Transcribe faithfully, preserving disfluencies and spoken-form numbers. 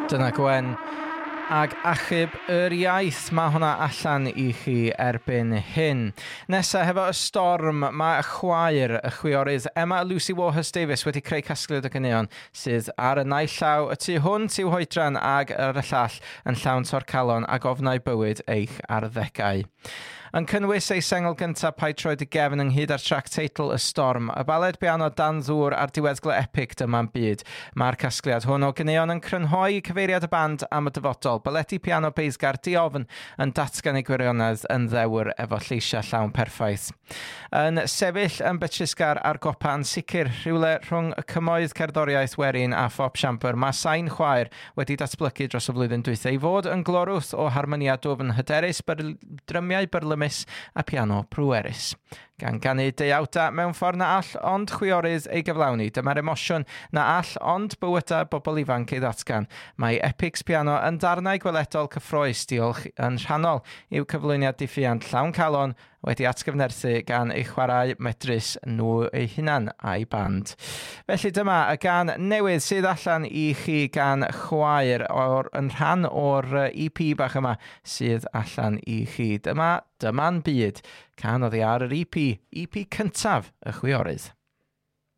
Dyna Gwen ag achub yr iaith, mae hwnna allan i chi erbyn hyn. Nesa hefo y storm, mae y chwaer, y chwiorydd Emma Lucy Warhurst-Davies wedi creu casgliad o ganeuon sydd ar y naill llaw y tu hwnt i'w hoedran ag ar y llall yn llawn torcalon a gofnau bywyd eich arddegau. Yn cynnwys ei sengl gyntaf Paid Troi dy Gefn ynghyd â'r trac teitl Y Storm, y baled piano Dan Ddŵr a'r diweddglo epic dyma'n byd. Mae'r casgliad hwn o ganeuon yn crynhoi cyfeiriad y band am y dyfodol, baledi piano beisgar diofn yn datgan ei gwirionedd yn ddewr efo lleisiau llawn perffaith. Yn sefyll yn betrisgar ar gopa yn sicr rhywle rhwng y cymoedd cerddoriaeth werin a phop siambr, mae sain chwaer wedi datblygu dros y flwyddyn dwytha i fod yn glorwth o harmonia dwfn hyderus, drymiau byrlymus a piano prwerus. Gan ganu deuawda mewn ffordd na all ond chwiorydd ei gyflawni, dyma'r emosiwn na all ond bywyda bobl ifanc ei ddatgan. Mae epics piano yn darnau gweledol cyffroes, diolch yn rhannol i'w cyflwyniad diffyant llawn calon wedi atgyfnerthu gan ei chwarae medrus nhw eu hunan a'i band. Felly dyma y gan newydd sydd allan i chi gan chwaer o'r, yn rhan o'r E P bach yma sydd allan i chi. Dyma Dyma'n Byd, can oddi ar yr E P, E P cyntaf y chwiorydd.